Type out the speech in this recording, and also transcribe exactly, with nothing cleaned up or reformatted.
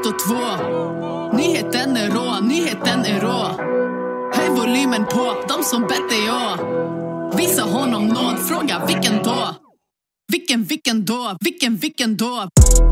ett och två. Nyheten är rå, nyheten är rå. Höj volymen på, de som bett dig jag. Visa honom nåd, fråga vilken då. Vilken, vilken då, vilken, vilken då.